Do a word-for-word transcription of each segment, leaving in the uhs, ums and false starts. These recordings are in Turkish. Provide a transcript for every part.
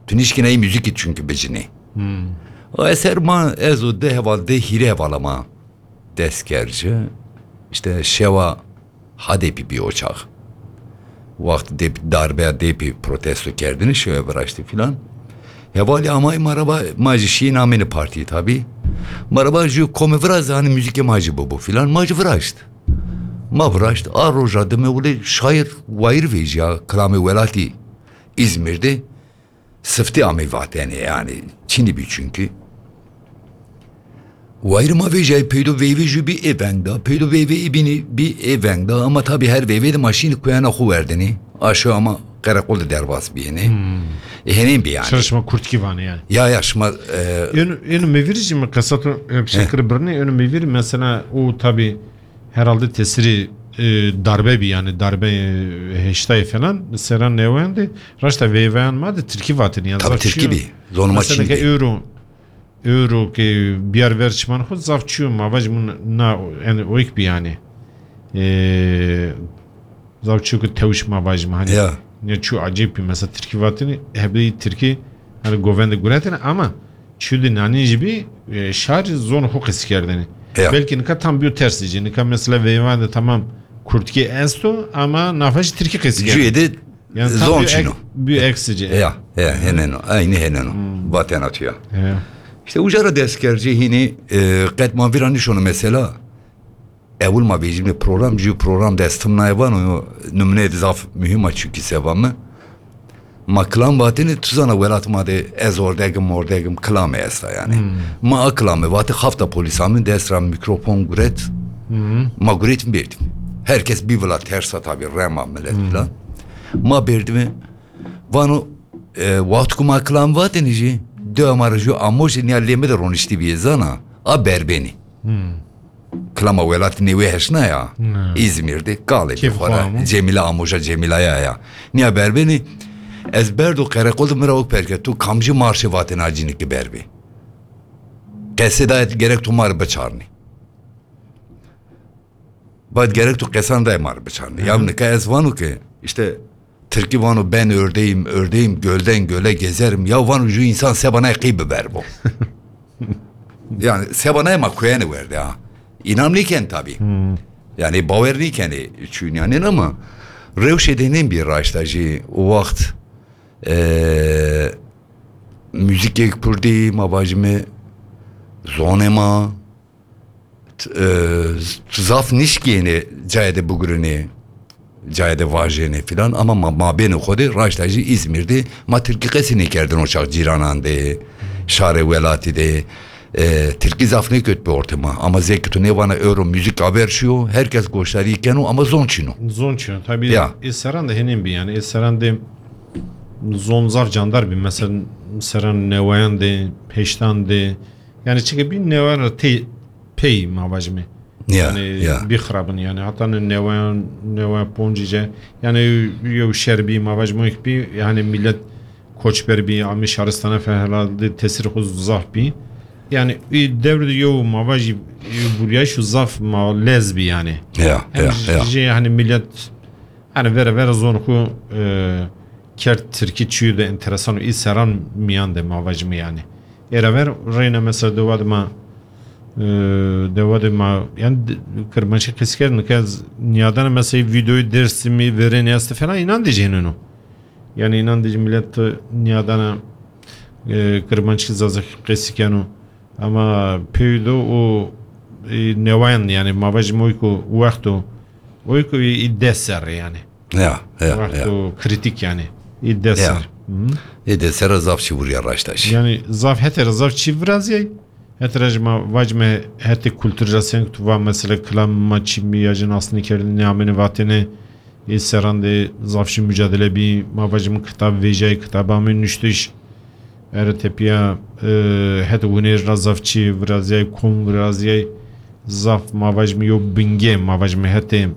Tunişkine müzik çünkü becini. Hmm. O eser ma ezo de heval de hire hevalama deskerci işte şeva hadepi bir uçak. Vakti depi darbe depi protesto kerdini şöyle bıraktı filan. Hevali amay maraba macı şiin ameni partiyi tabi. Maraba ju kome vraz hani müzik macı bu bu filan macı vrazdı. Ma vrazdı a roja deme ule şair vair vej ya klame velati İzmir'de sıftı amey vateni yani Çin'i bir çünkü. Vayrıma vejay peydo veyve ju bir evenda peydo veyve ibini bir evenda ama tabi her veyve de maşini koyana hu verdini aşağı ama karakolda derbas bir yeni. Hmm. E henem bir yani. Çalışma kurt gibi yani. Ya yaşma. Ön ön mevirici mi kasatı şekeri birine ön mevir mesela o tabi herhalde tesiri e, darbe bir yani darbe e, heştay falan mesela ne vardı? Raşta veyveyan madı Türkiye vatini yani. Tabi Türkiye bir. Zonuma Çin'de. Mesela ki euro euro ki bir yer verçman hod zavçıyor mavacımın na yani o ilk bir yani. Eee zavçıyor ki tevuş mavacım hani. Ya. Ne şu acayip bir mesela Türkiye vatini hep Türkiye hani govende guretine ama çüldü nani gibi e, şarj zon huk iskerdeni. Ya. Belki nika tam bir tersici. Nika mesela veyvanda tamam Kurtki ensto ama nafaş Türkiye iskerdeni. Cüyede yani zon çino. Bir eksici. Ya. Ya henen o. Aynı henen o. Hmm. Vaten atıyor. Ya. İşte ucara deskerci hini e, katman virani şunu mesela evul ma bejimli program ju program destim nayvan o numune edizaf mühim açık sevamı ma klam vatini tuzana velatma de ez ordegim ordegim klame esta yani hmm. ma aklame vati hafta polisamın desram mikrofon guret hmm. ma guretim berdim herkes bir vela tersa tabi rema millet hmm. falan ma berdim vanu e, vatkuma klam vatini ji dömarju amoj niyalleme de ronişti bir zana a berbeni hmm. Klama velat nevi heşna ya hmm. İzmir'de galip fara Cemile Amoja Cemile'ya ya niye berbeni ezber do karakol mıravuk perke tu kamcı marşı vaten acinik ki berbi kesedayet gerek tu mar beçarni bad gerek tu kesan da mar beçarni hmm. yavne ka ezvanu ki işte Türkiye vanu ben ördeğim ördeğim gölden göle gezerim ya vanu ju insan sebana kıybe berbo yani sebana ma koyanı verdi ha İnanlıyken tabi. Hmm. Yani baverliyken çünkü yani ama revşedenin bir raştacı o vakit ee, müzik ekpurdi mabacımı zonema e, zaf nişkiyeni cayede bugürünü cayede vajeni filan ama ma, ma beni kodu raştacı İzmir'de ma Türkiye'sini kerdin uçak ciranandı şare velati'de E, Türkiye zafne kötü bir ortama ama zektu ne bana euro müzik haber şu herkes koşarıyken o ama zonçino zonçino tabii ya esaran da henin bir yani esaran de zonzar candar bir mesela seran nevayan de peştan de yani çünkü bir nevayan te pey mavajme yani ya. Bir xarabın yani hatta nevayan nevayan poncice yani yo şerbi mavajme bir yani millet koçber bir ami şaristana ferhalde tesir huz zaf bir yani devrede yo mavaji buraya şu zaf ma lezbi yani. Ya ya ya. Yani millet hani vere vere zonku kert Türkiye çüyü de enteresan iseran miyan de mavajımı yani. Era ver reyna mesela devadma devadma yani kırmaçı kesker ne kez niyadan mesela videoyu dersimi veren yastı falan inan diyeceğin onu. Yani inan diyeceğin millet niyadan kırmaçı zazak kesikenu ama peydo o e, nevayan yani mavajım oyku uakto oyku iddeser yani ya ya uakto ya. Kritik yani iddeser iddeser zafçı buraya raştaş yani zaf heter zafçı biraz ya heterajma vajme heti kulturasyon tuva mesela klam maçı miyacın aslında kerin nameni vatene eserande zafçı mücadele bir mavajım kitap vecay kitabamın nüştüş er tepiya het uner razavçı vraziyay kom vraziyay zaf mavajmi yo binge mavajmi hete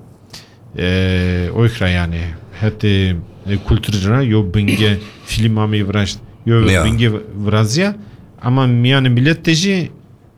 oykhra yani hete kültürüne yo binge film ami vraş yo binge vrazia ama yani millet teji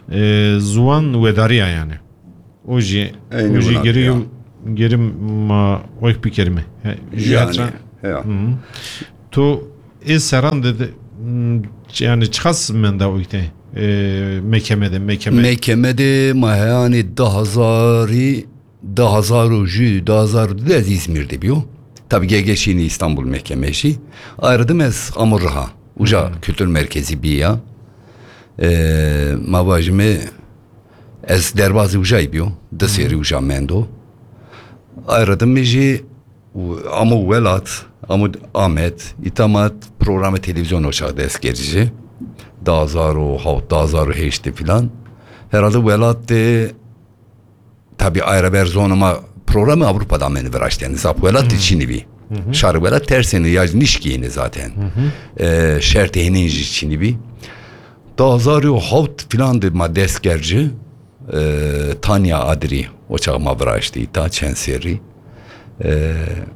zuan vedariya yani oji oji geri yo geri ma oyk bir kelime yani ya to esaran dedi yani çıkas men de uyte mekemede mekeme Mekemede mahani da hazari da hazaru jü da hazaru de İzmir'de biyo. Tabi Gegeşini İstanbul Mekemesi. Ayrıdım ez Amurha. Uca hmm. Kültür Merkezi biya. Eee mavajime ez derbazı ucay biyo. Da seri uca mendo. Ayrıdım meji Amu Velat, Amu Ahmet, İtamat programı televizyon ocağı desgerici. Dazaru, Havt Dazaru heşti filan. Herhalde Velat de tabi ayrı bir zonuma programı Avrupa'dan beni veraşteni. Zap Velat içini bir. Şarı Velat tersini yaz nişkiyini zaten. Ee, Şertehinin içini bir. Dazaru Havt filan de ma desgerci. Ee, Tanya Adri oçağıma veraştı. İta çenseri. Ee,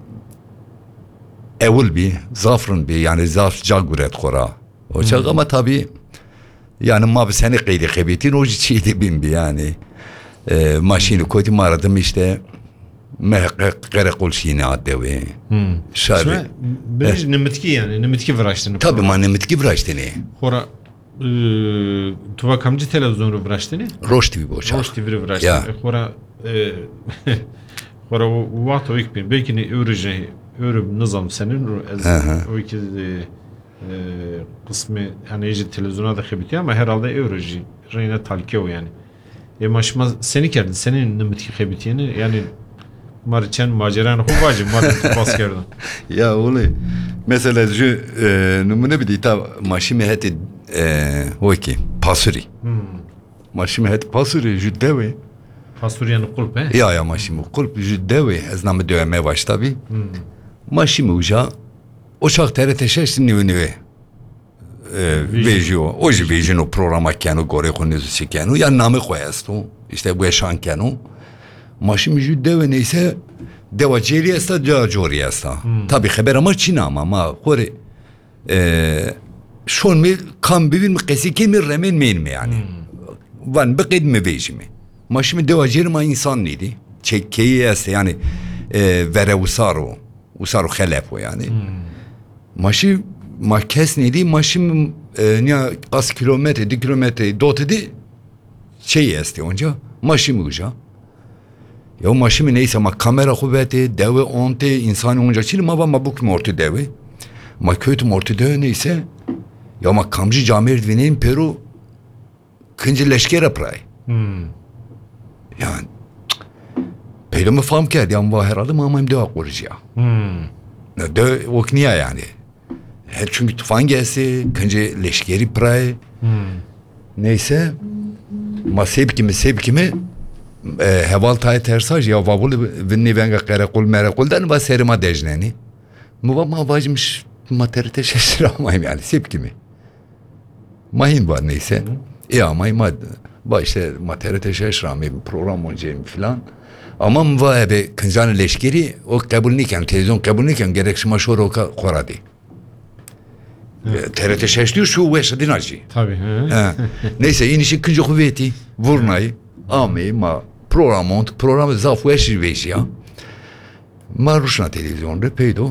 evul bir zafrın bir yani zaf caguret kora ocak hmm. ama tabi yani ma seni kıydı kıbitin o çiğdi bin bir yani e, maşini koydum aradım işte mehkak karakol şeyini addevi şarı bir nimetki yani nimetki veraştını tabi ma nimetki veraştını kora tuva kamcı televizyonu veraştını Roş T V bu Roş T V veraştını kora Kora vaat o ikbin belki ne öğrenci öğren nizam senin o iki kısmı hani iyice televizyona da xebiti ama herhalde öğrenci reyne talke o yani. E maşma seni kerdi senin nimetki xebiti yani yani marçen maceran huvacı marçen pas kerdi. Ya oğlu mesela şu numune bir dita maşime heti o iki pasuri. Maşime heti pasuri jüddevi. Pasuriyanı kulp he? Ya ya maşimi kulp jüddevi ez namı dövmeye başta bir. Maşimi uca uçak T R T şeşti nivi nivi. Vejiyo. Oji vejino programa kenu gore konusu çekenu ya namı koyastu. İşte bu eşan kenu. Maşimi jüddevi neyse deva ceri esta deva cori esta. Tabi haber ama Çin ama ama kore şun mi kam bivin mi kesiki mi remen min mi yani. Van bakid mi vejimi. Maşimi deva ceri ma insan neydi? Çekkeyi esta yani vere usaru. Usaru xelepo yani. Maşı ma kes neydi? Maşim niye az kilometre, di kilometre dot edi şey esti onca. Maşimi uca. Ya maşimi neyse ma kamera kuvveti, deve onte, insan onca çili ma ma buk mortu deve. Ma kötü mortu deve neyse. Ya ma kamcı camir dvineyim Peru kıncı leşkere pray. Hmm. Yani Peydo mu fam kerdi ya mı herhalde ma ama deva kurucu ya. Hmm. De okniya yani. Her çünkü tufan gelse kıncı leşkeri pray. Hmm. Neyse ma sevkimi sevkimi e, heval tay tersaj ya vavul vinni venga karakol merakoldan va serima dejneni. Mu ma vajmış materite şaşıramayım yani sevkimi. Mahim var neyse. Hmm. Ya mahim va işte materite şaşıramayım program oynayayım filan. Ama mva ebe kıncana leşkeri o kabul niken televizyon kabul niken gerek şuma şor o koradi. T R T şaşlıyor şu veşe dinacı. Tabii. Neyse inişi kıncı kuvveti vurnayı ame ma programı programı zaf veşi veşi ya. Ma Ruşna televizyonda peydo.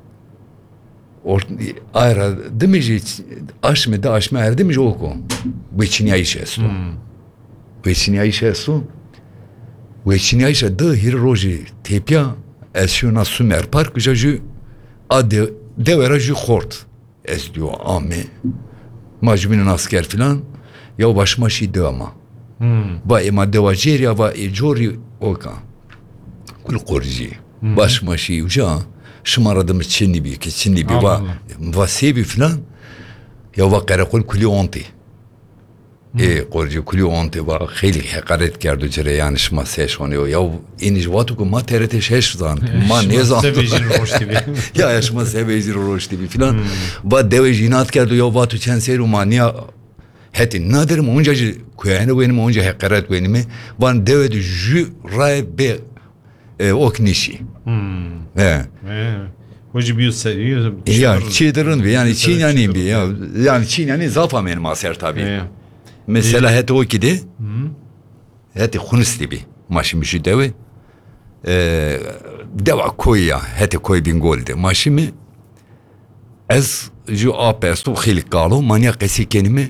Ayrı demici aşmı da aşmı er demici oku. Veçinya işe estu. Veçinya işe estu. Veçinya işe de hir roji tepya esiyona sumer park jaju ade devera ju khort es diyor ame majbinin asker filan ya başıma şey de ama va ema devajeriya va ejori oka kul korji başıma şey uca şımaradım Çinli bir ki Çinli bir va va sebi filan ya va karakol kuli onti e korji kuli onti va khili hakaret kerdi cere yani şma seşoniyor ya iniş vatu ku ma T R T şeş zan ma ne zan sevejin roş gibi ya yaşma sevejin roş gibi filan va devejinat kerdi ya vatu çenser umaniya heti nadir onca kuyane benim onca hakaret benim van devedi ju ray be oknişi he hoca bir seviyor ya çiğdirin yani Çin yani bir ya yani Çin yani zafa benim aser tabii. Mesela heti o kidi, heti Hunus gibi, maşimi şu devi, deva koy ya, heti koy bin golde, maşimi, Ez ji apesto xêli kalo manya qesî kenimi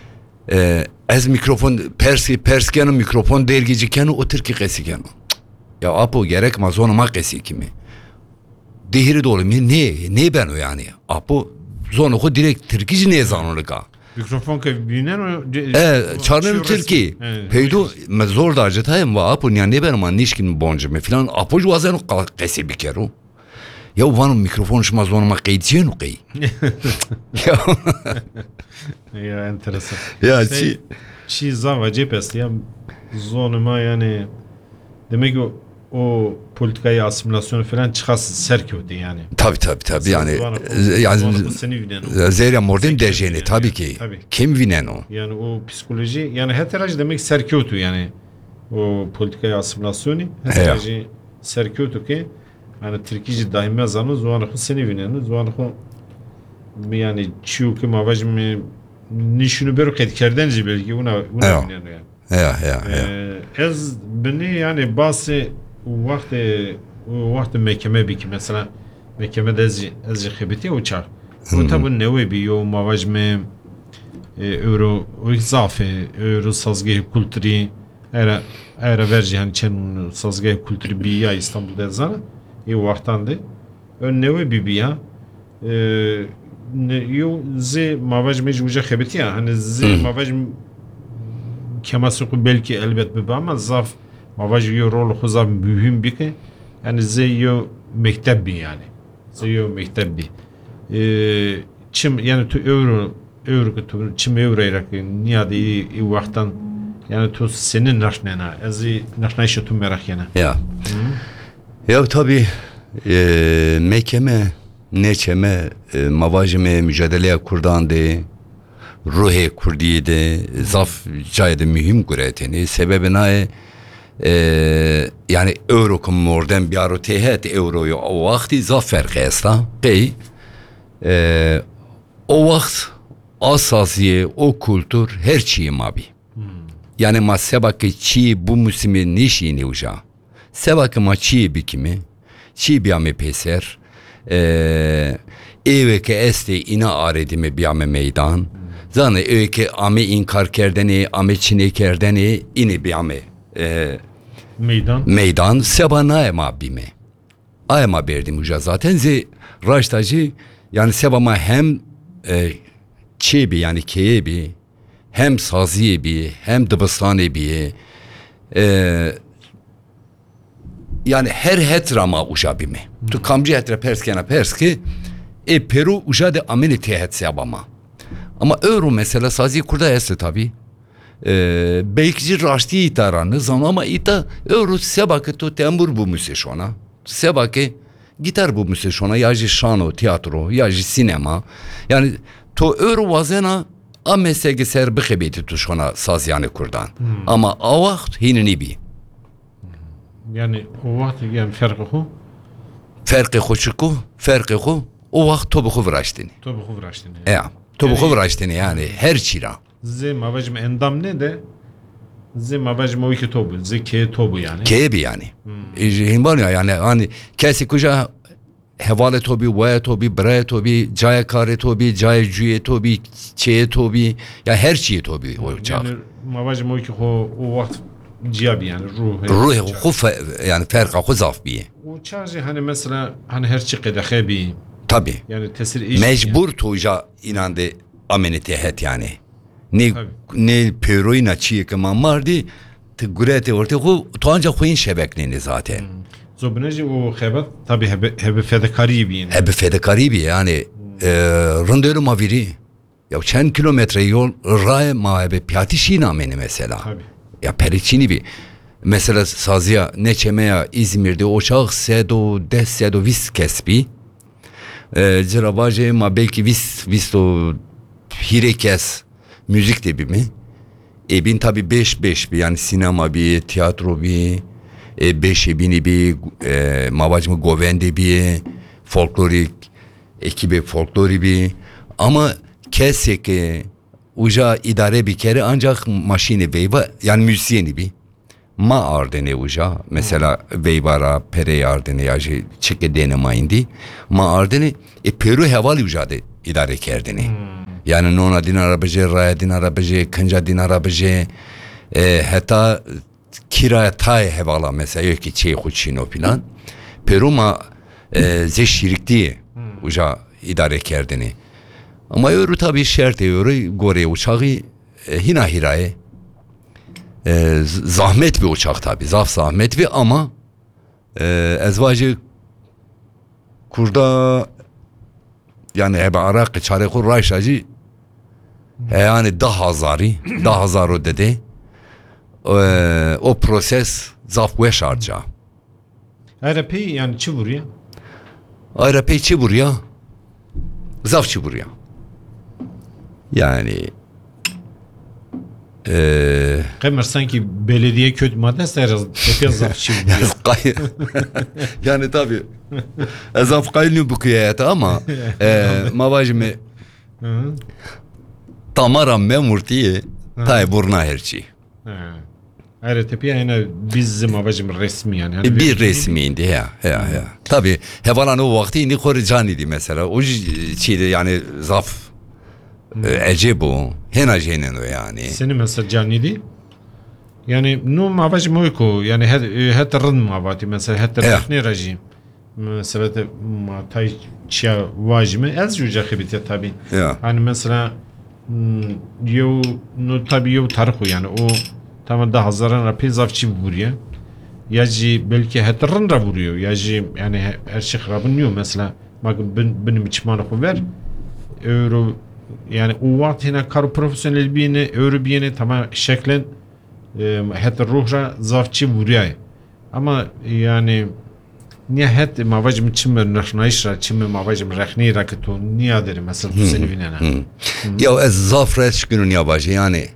ez mikrofon persi perskeno mikrofon dergicikeno o Türkî qesîkeno. Ya apo gerek ma zonuma qesî kimi. Dihiri dolu mi ne ne ben o yani. Apo zonu xo direkt Türkî ne zanolika. Mikrofon ke binen o E çarnım Türkî. Peydo me zor da acıtayım va apo yani ne ben ma nişkin boncu me filan apo ju azeno qesî bikero. Ya vanım mikrofon şuma zonuma qeydiyenu qey. Ya ya enteresan. Ya Şey, çi çi zava cepest ya zonuma yani demek ki o, o politikayı asimilasyonu falan çıkası serkötü yani. tabii tabii tabii yani Zvanı- yani zvanı seni vinen o. Zerya mordem Zeki derjeni yani. tabii ki. Tabii. Kim vinen o? Yani o psikoloji yani heteraj demek serkötü yani o politikayı asimilasyonu heterajı serkötü ki yani Türkiye daimi zanı zvanı seni vinen zvanı yani çiu ki mavaj mi nişunu beru ketkerden belki una una Evet. vinen yani. Ya ya ya. Ee, ez beni yani bazı vakti vakti mekeme bir ki mesela mekeme de ez ez xebeti uçar. O tabi nevi bir yo mavajme euro o izafe euro sazgı kültürü era era verci hani çen sazgı kültürü bir ya İstanbul'da zana e vaktandı. Ön nevi bir bir ya. Ee, yo z mavajme juja xebeti ya hani z mavajme kemasıku belki elbet bir ama zaf mavajı rol huzam mühim bir ki yani zeyo mektebi yani zeyo mektebi ee, çim yani tu euro euro tu çim euro irak niyade i vaktan yani tu senin naşnena ezi naşna şu tu merak yana Ya. Ya tabii e, mekeme neçeme e, mavajime mücadeleye kurdan de ruhe kurdiye de zaf cayede mühim kureteni sebebine e, yani euro kum morden bir aro tehet euroyu o vakti zafer kesta key e, o vakt asasiye o kültür her şeyi mabi yani ma sebaki çi bu musimi nişini uca sebaki ma çi bikimi çi biyame peser e, eveke este ina aredime biyame meydan zane eveke ame inkar kerdeni ame çine kerdeni ini biyame e, meydan meydan sebana ema bime ayma verdim uca zaten ze raştacı yani sebama hem e, çebi yani keyebi hem saziyebi hem dıbıstanebi e, yani her hetrama uca bime hmm. tu kamcı hetre perskena perski e peru uca de ameni tehet sebama ama euro mesela sazi kurda esti tabi Ee, belki raşti itaranı zan ama ita euro sebake to tembur bu müseşona sebake gitar bu müseşona yaji şano tiyatro yaji sinema yani to euro vazena a mesege ser bixebeti tuşona saz yani kurdan hmm. ama a vakt hinini bi yani o vakti yani farkı hu farkı hoşuku farkı hu o vakt to bu vraştini to bu vraştini ya to bu vraştini yani her çira Zê mavajim endam ne de zê mavajim o iki tobu zê ke tobu yani kebi yani hmm. var ya yani hani kesi kuca hevale tobi vaya tobi braya tobi caya kare tobi caya cüye tobi çeye tobi ya her şeyi tobi o çağ yani mavajim o iki o o vakt ciyabi yani ruh ruh huf yani farka huzaf bi o çağcı hani mesela hani her şey kadar bi tabi yani tesir iş mecbur yani. Toja inandı amenite het yani ne Tabii. ne peroina çiye keman vardı te gurete orta o to ancak koyun şebekliğini zaten hmm. Zobneci o hebat tabi hebe hebe fedakari bi yani hebe fedakari bi yani hmm. e, rındörü maviri ya çen kilometre yol ray ma hebe piyatişi nameni mesela tabi ya periçini bir mesela sazıya neçemeye İzmir'de oçak sedo des sedo vis kesbi e, cirabaje ma belki vis vis o hirekes müzik de bir mi? E bin tabi beş beş bir yani sinema bir, tiyatro bir, e beş bini bir, e, mavacımı govendi bir, folklorik ekibi folklori bir. Ama kesek uca idare bir kere ancak maşini bey var yani müzisyeni bir. ma ardene uja mesela veybara pere ardene ya ji çike denema indi ma ardene e Peru hevali uja de idare kerdini. Yani nona dinara beje raya dinara beje kınca dinara beje e, hatta kiraya tay hevala mesela yok ki çey xuçino filan Peru ma e, ze şirikti uja idare kerdini. Ama öyle tabii şart öyle gore uçağı e, hina hiraye e, zahmet bir uçak tabii zaf zahmet bir ama e, ezvacı kurda yani heba arak çare kur rayşacı e, yani daha hazari daha hazaro dedi e, o proses zaf ve şarca. Avrupa yani çi vuruyor? Avrupa çi buraya zaf çi buraya. Yani eee Kemer sanki belediye kötü madde herhalde tepeye zafçı vuruyor. yani tabii ezaf kaynıyor bu kıyayata ama eee mavajme tamaram memurtiye tay burna herçi. Hayır tepeye yani bizim amacım resmi yani. yani bir resmiydi ya ya ya. Tabii hevalan o vakti ni koricani mesela. O şeyde yani zaf ece bu. Hena jenen o yani. Senin mesela canlıydı. Yani no mavacım o ko yani het rın mavati mesela het rıhne rejim. Mesela de matay çya vajme ez juja khibite tabi. Hani mesela yo no tabi yo tarikh yani o tamam da hazaran rapi zafçı vuruyor. Yaci belki heterren ra vuruyor. Yaci yani her şey rabınıyor mesela. Bak ben benim içmanı kuver. Euro yani o vaktine kar profesyonel biyene euro biyene tamam şeklen e, heter ruhra zafçı vuruyor. Ama yani niye het mavacım çimer nahnaişra çimer mavacım rehni raketo niye derim mesela bu seni binene. Ya ez zafret günün yabancı yani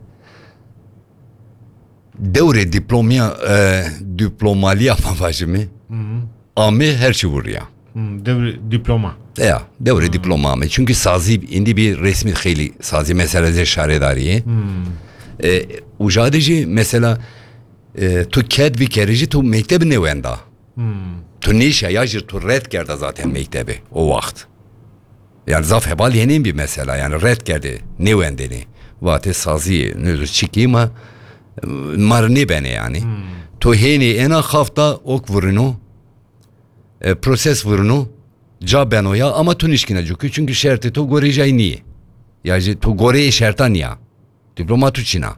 devre diplomya e, diplomaliya mavacımı ami her şey vuruyor. Devre diploma. Ya devre hmm. diploma mı? Çünkü sazı indi bir resmi khili sazı meselede şaredariye. Hmm. E, ujadeci mesela e, tu ked bir kereci tu mektebi ne venda. Hmm. Tu nişe yajir tu red kerda zaten mektebi o vakt. Yani zaf hebal yenin bir mesela yani red kerdi ne vendeni. Vate sazı nüzü çıkima marni beni yani. Hmm. Tu heni ena hafta ok vurunu e, proses vurunu ca benoya ama tu nişkine cukü çünkü şerti tu gorejay niye? Yani tu goreye şertan ya. Diplomatu çina.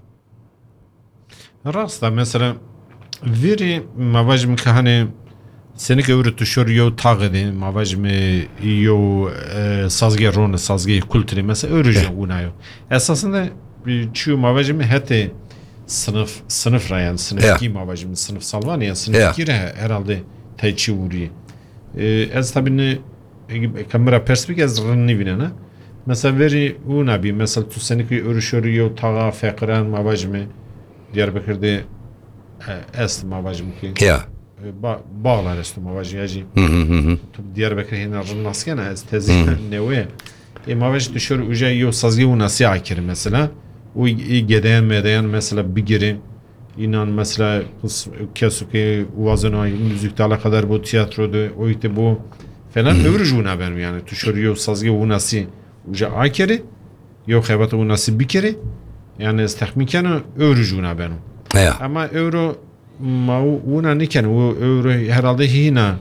Rasta mesela veri mavajm ki hani seni övrü tuşur yo tağıdı mavajm yo sazge rone sazge kültürü mesela öğrücü unayo. Esasında şu mavajm hete sınıf sınıf rayan sınıf ki mavajm sınıf salvan ya sınıf ki herhalde tayçı vuruyor. Ez tabii ne kamera perspektif ez rını binene. Mesela veri una bir mesela tu seni ki örüşür yo tağa fekran mavajm Diyarbakır'da est mavajm ki. Ya. Ba bağlar est mavajm yaji. Diyarbakır hina rınaskena ez tezi newe. E mavajm düşür uca yo sazgi una siakir mesela. O gedeyen medeyen mesela bir girin inan mesela kesuki uvazına müzikle alakadar bu tiyatroda o işte bu falan övrücuna benim yani tuşuruyor sazgi unası uca akeri yok hebat unası bir kere yani istahmikanı övrücuna benim ama euro ma una niken o euro herhalde hina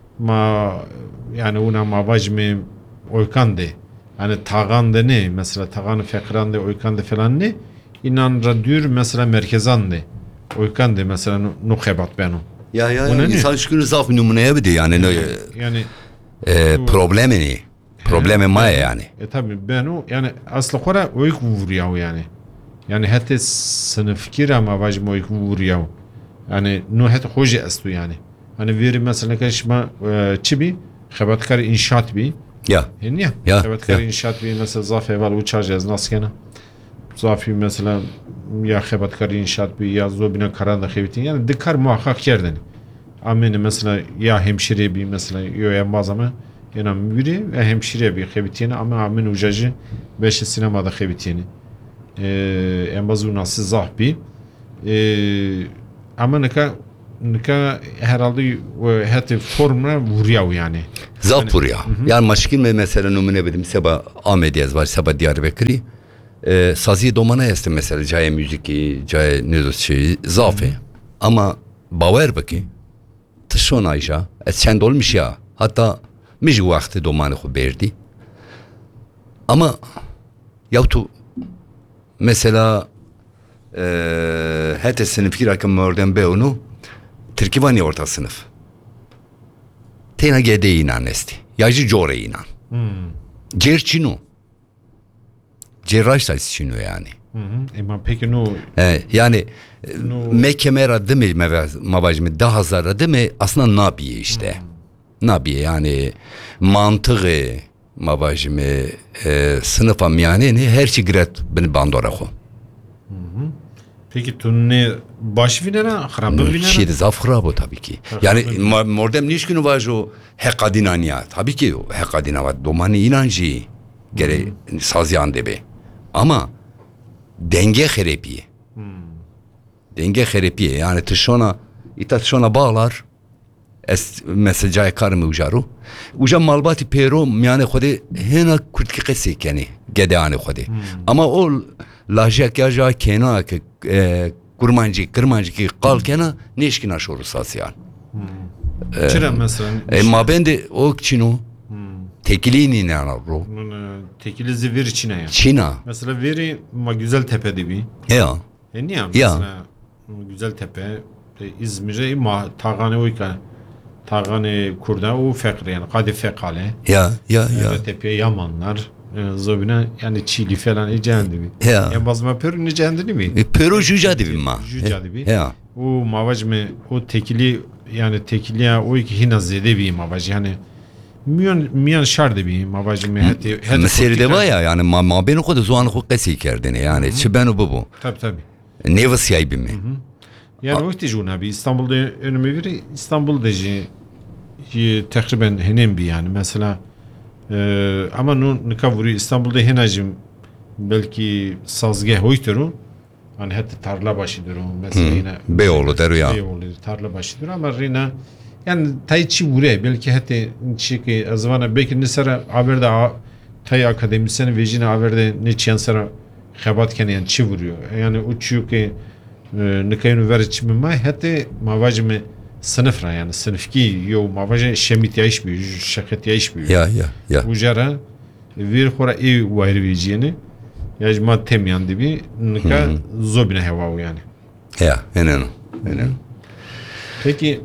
ma yani una mavajmi oykandı yani tağandı ne mesela tağanı fekrandı oykandı falan ne inan radür mesela merkezandı oykandı mesela nuhebat benim. Ya ya ya insan şükür zaf numuneye bir de yani ne yani e, problemi ne? Problemi maya yani. E tabi ben o yani aslı kora oyk vuruyor yani. Yani hatta sınıf kira mavajm oyk vuruyor. Yani no hatta hoca astu yani. Hani veri mesela kaşma çibi xebatkar inşaat bi. Ya. Niye? Ya. Xebatkar inşaat bi mesela zaf eval uçacağız nasıl kana? Zafi mesela ya xebatkar inşaat bi ya zobina karanda xebitin yani dikar muhakkak yerden. Amin mesela ya hemşire bi mesela yo ya bazama yana müri ve hemşire bi xebitini ama amin ucacı beş sinemada xebitini. En bazı nasıl zahbi ama nika nika herhalde heti formuna vuruyor yani. Zaf buraya. Yani maşkin ve mesela numune bedim seba Ahmediyaz var, seba Diyarbakır'ı. Ee, sazı domana este mesela caya müziki, caya nüzuz şeyi, zafe. Ama baver baki, tışon ayşa, et çend olmuş ya, hatta miş vakti domanı khu berdi. Ama yavtu mesela e, hete sınıf girarken mörden be onu, Türkivani orta sınıf. Tena gede inan esti. Yacı core inan. Hmm. Cerçino. Cerrahsa çino yani. Hı hı. Ama peki no Ee, yani No. me kemera değil mi mavajmi daha zarra değil mi aslında nabiye işte. Hmm. Nabiye yani mantığı mavajmi e, sınıfam yani her şey giret beni bandora ko. peki tu ne baş vinera xarabı vinera? Şiir zafra bu tabii ki. Yani ma- mordem niş günü var o hekadinaniya. Tabii ki o hekadina var. Domani inancı gere sazyan debe. Ama denge xerepiye. Hmm. Denge xerepiye. Yani tışona ita tışona bağlar es mesajay karımı ujaru. Uja malbati pero yani khode hena kurtki qesi yani gedani khode. Hmm. Ama o lajak ya ja kena ke e, kurmancı kırmancı ki qal kena neşkina şoru sasyan. Hmm. Ee, Çıra mesela. E, ma ben de o çino hmm. tekilini ne anar bro. Tekili zivir içine ya. Çina. Mesela veri ma güzel tepe dibi. Ya. E niye mesela güzel tepe İzmir'e ma tağane uyka tağane kurda o fekri yani kadife kale. Ya ya ya. Evet tepe yamanlar. Zobina yani Çili falan eceğin dibi. Ya. Ya bazma peru neceğin dibi mi? E, peru juja dibi ma. Juja dibi. Ya. O mavaj mı o tekili yani tekiliya o iki hinazede bir mavaj yani miyan miyan şar dibi mavaj mı heti heti. Mesele de var ya yani ma ma beni kodu zoğanı ko qesi kerdine yani çi benu bu bu. Tabii tabii. Ne vasiyay bimi. Yani o ihtiyacı abi İstanbul'da önüme biri İstanbul'da takriben henem bir yani mesela e, ama nu nikavuri İstanbul'da henacım belki sazge hoyturu hani hatta tarla başıdır o mesela yine Beyoğlu der ya. Beyoğlu tarla başıdır ama yine yani tayçi buraya belki hatta çünkü azvana belki nisara haberde tay akademisyen vecine haberde ne çansara xabat yani çi vuruyor yani uçuyor ki nikayını verici mi may hatta mavacımı sınıf ra yani sınıf ki yo mavacı şemit yaş bir şaket yaş bir Ya ya ya. Ujara bir hora ev var veciyeni yajma tem yandı bir nika zobine heva yani. Ya enen enen. Peki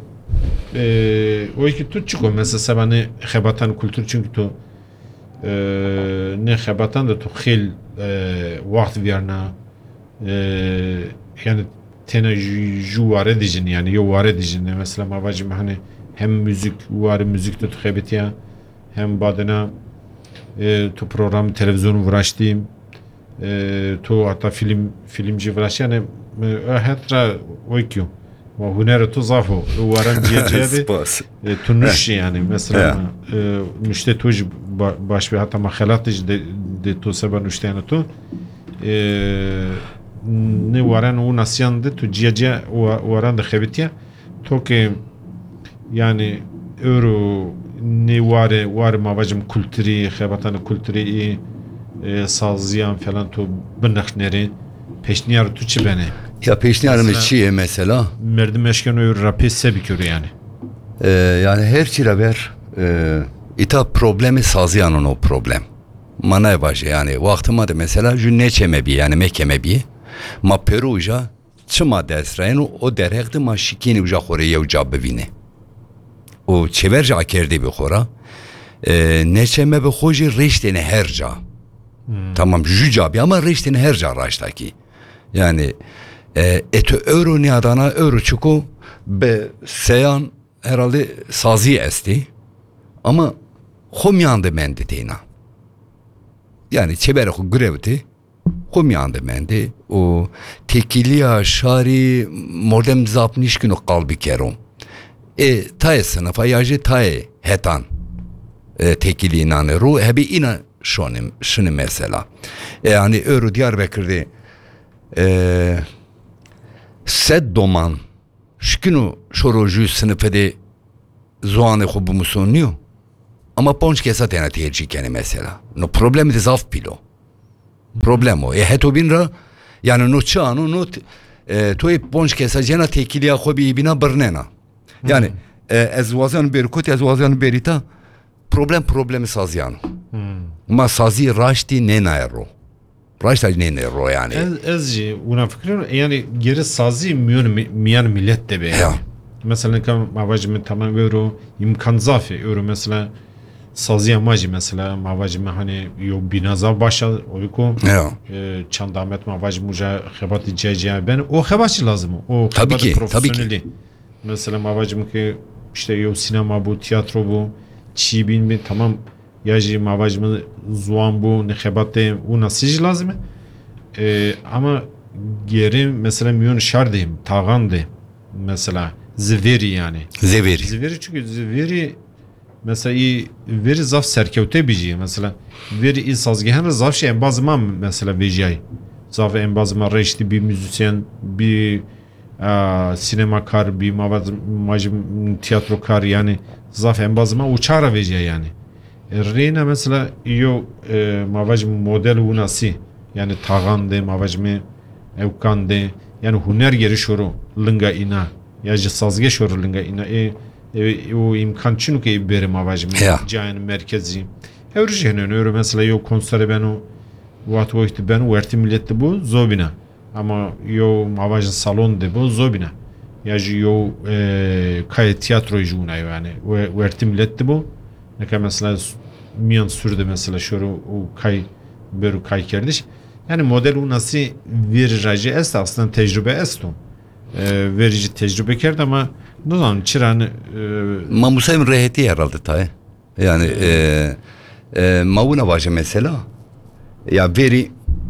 e, o iki tut çıkıyor mesela sabani xabatan kültür çünkü tu e, ne xabatan da tu xil e, vakt verna e, yani tene ju var edicin yani yo var edicin mesela mavacım hani hem müzik var müzik de tuhabetiya hem badena e, tu program televizyonu uğraştım e, tu hatta film filmci uğraş yani hatta o iki ve huner tu zafo varan diyeceği tu nuş yani mesela nüşte tu baş bir hatta mahalat de de tu seban nüşte yani tu ne varan o nasyandı tu ciğece varan da xebetiya to ki yani euro ne var var mavacım kültürü xebatan kültürü sazyan falan tu bınakneri peşniyar tu çi beni ya peşniyarım çiye mesela merdim eşken o rapesse bir körü yani ee, yani her çireber e, ita problemi sazyanın o problem manay başı yani vaktime de mesela jünne çemebi yani mekemebi ma peruja çıma desrayın o derhekti ma şikini uca xore yev cab bevine o çeverce akerdi bir xora e, neçeme be xoji reştene herca hmm. Tamam jücabi ama reştene herca raştaki yani e, eto euro ni adana euro çuku be seyan herhalde sazi esti ama xomyandı mendi teyna yani çebere xo grevti xomyandı mendi o tekiliya şari mordem zapniş günü kalbi kerom e tay sınıfa yacı tay hetan e, tekili inanı ru hebi ina şonim şunu mesela e, yani Euro Diyarbakır'da e, sed doman şkino şoroju sınıfede zuanı xubu musoniyo ama ponç kesa tena tercih kene mesela no problemi de zaf pilo problemo e heto binra yani no çano no e, to e ponç kesa jena tekiliya xobi bina bernena yani e, ez wazan berkut ez wazan berita problem problemi saziyano ma sazi raşti ne naero raşti ne naero yani Ez, ezci una fikrim yani geri sazı miyon miyan millet de be. Ya. Mesela kam mavacımı tamam euro imkan zafi euro mesela sazı amacı mesela mavacımı hani yo binaza başa oyko ya e, çandamet mavacımı uca xebat cece ben o xebatçı lazım o Tabii ki, tabii ki. profesyoneli. Mesela mavacımı ki işte yo sinema bu tiyatro bu çi bin bin tamam yacı mavacımı zuan bu ne xebatte o nasıl lazım e, ama geri mesela milyon şardayım tağandı mesela ziveri yani zeveri ziveri çünkü ziveri mesela iyi veri zaf serkevte bici mesela veri iyi sazgehen zaf şey en bazı man mesela bicay zaf en bazı man reşti bir müzisyen bir a, sinema kar bir mavad macim tiyatro kar yani zaf en bazı man uçara bicay yani Reyna mesela yo e, mavacım model unasi yani tağande mavacımı evkande yani huner geri şoru linga ina ya sazge şoru linga ina e, e o imkan çinu ki beri mavacımı Ya. cayan merkezi evrijenen öyle mesela yo konsere ben o vat vakti ben o erti millette bu zobina ama yo mavacın salon de bu zobina ya yo e, kay tiyatrocu una yani o erti millette bu ne kadar mesela miyan sürdü mesela şöyle o kay böyle kay kerdiş yani model o nasıl verici est aslında tecrübe est o e, verici tecrübe kerdi ama ne zaman çıranı e, ma musayim reheti herhalde tay yani e, e, mavuna vaje mesela ya veri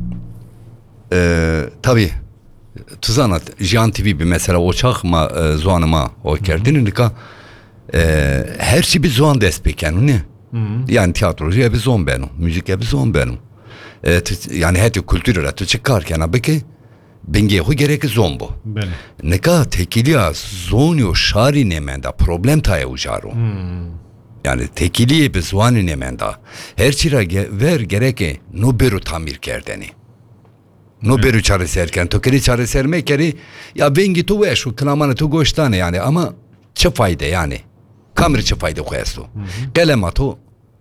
e, tabi tuzanat Jan T V bir mesela oçak ma e, zuanıma o kerdinin ka e, her şey bir zuan despeken ne yani tiyatrocu ya bir zon benim müzik ya bir zon benim e, t- yani her kültür üretü çıkarken abi ki bengehu gerek zon bu böyle ne ka tekiliya zonyo şari nemenda problem taya ujaro yani tekiliye bir zuani nemenda her çira ge- ver gereke no beru tamir kerdeni no beru çare serken tokeri çare serme keri ya bengi tu ve şu klamanı tu goştane yani ama çı fayda yani kamir çı fayda koyastu kelemato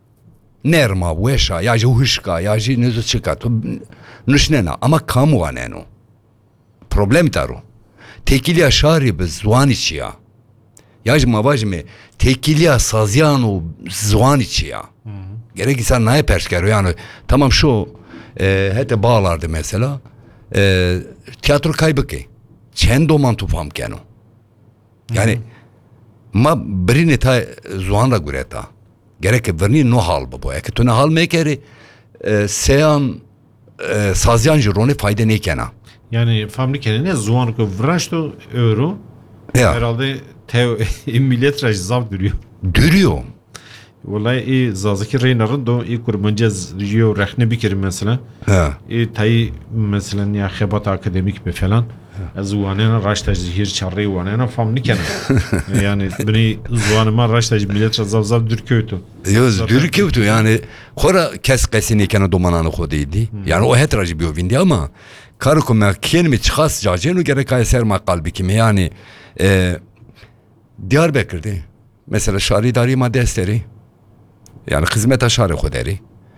nerma veşa ya juhuşka ya ji nezu çıka tu nuşnena ama kamu aneno problem daru tekiliya şari bir zuani çiya Yaj mavajme tekiliya sazyano zvaniçi ya. Gerek insan neye perşker yani tamam şu e, hete bağlardı mesela e, tiyatro kaybı ki çendo mantu fam keno. Yani ma brini ta zuanra gureta. Gerek verni no hal bu. Eke tu ne hal mekeri e, seyan e, sazyan jironi fayda ne kena. yani fabrikene ne zuan ko vraşto euro Ya herhalde tev millet raj zav duruyor. dürüyor. Vallahi i zazaki reynarın do i kurbancaz riyo rehne bikir mesela. Ha. I tayi mesela ya xebat akademik be falan. Az wanena raştaj zihir çarri wanena fam nikene. Yani beni zwanıma raştaj millet zav zav dürküytü. Yoz dürküytü yani kora kes kesini kena domananı kodiydi. Yani o hetracı bir ovindi ama karıko me kelime çıkas cacenu gerek ay serma kalbi kimi yani e, Diyarbakır'da mesela şari dari madesteri yani hizmet aşarı koderi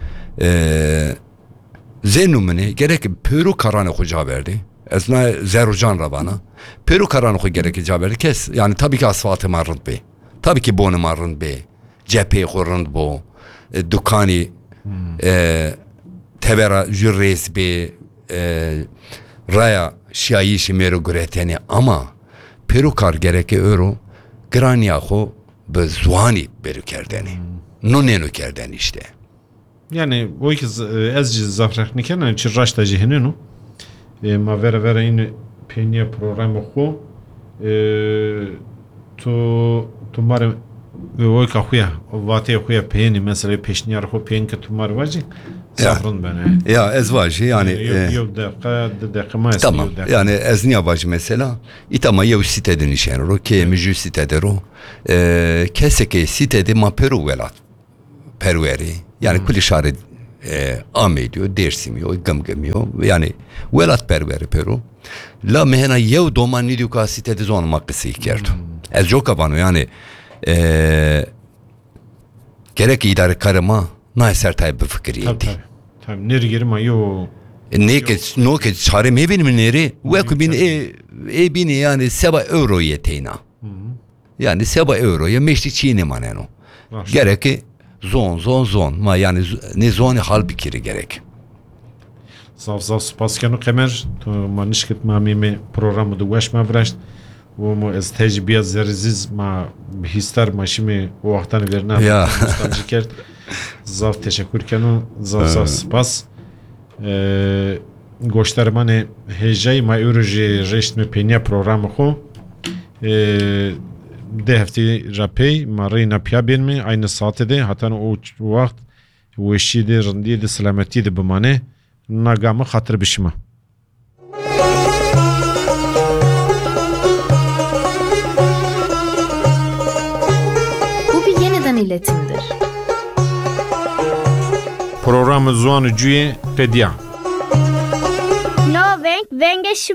e, zenumini gerek pörü karanı koca verdi. Esna zerucan rabana pörü karanı ko gerek icab verdi kes yani tabii ki asfaltı marrınt be tabii ki bonu marrınt be cephe korrınt bu e, dukani e, tevera jürreis be e, raya şiayi şimeri güreteni ama perukar gereke öro grania ho be zuani berükerdeni no nenu kerdeni işte Yani o iki ezci zafrak nikene çi raştaj henenu. Ma vera vera in peniye programı ko tu tu mare ve o kahuya o vate huya peyni mesela peşniyar ho peyn ki tumar vacı safrın bana. Ya ez vajı yani Yok yok dakika dakika ma tamam yani ez niye vajı mesela itama yev sitedin işenro ki müjü sitedero keseke sitedi ma peru velat perveri yani kuli şaret ameliyor dersimiyor gımgımıyor yani velat perveri peru la mehena yev domani diyor ka sitedi zon makısı ikerdu ez çok avano yani Ee, gerek idare karıma nay sertay bir fikir tabii yedi. tabii tabii neri girma yo E, ne ki no ki çare me benim neri ve ki bin e e bini yani seba euro yeteyna. Yani seba euro ya meşti çiğne maneno. Gerek ki zon zon zon ma yani z- ne zoni hal bikiri gerek. zaf zaf spaskenu kemer to manişkit mamimi programı da weşma vraşt و مو از تجربه زرزیز ما بهستر ماشیمی وقتان ورنا Ya. مستانجی کرد زاف تشکر کنم زاف زاف سپاس گوشترمان هجای ما اوروژی رشت می پینیا پروگرام خو ده هفته راپی ما رینا پیا بین می aynı saate de hatta o vakt وشی de رندی de سلامتی de bimane nagamı hatır bişima. iletimdir. Programı Zuanı Cüye Pedya. No, ven, venga,